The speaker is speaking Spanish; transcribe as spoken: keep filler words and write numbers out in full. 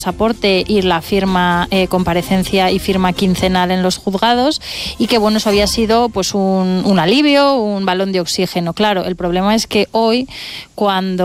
pasaporte y la firma, eh, comparecencia y firma quincenal en los juzgados, y que bueno, eso había sido pues un, un alivio, un balón de oxígeno. Claro, el problema es que hoy, cuando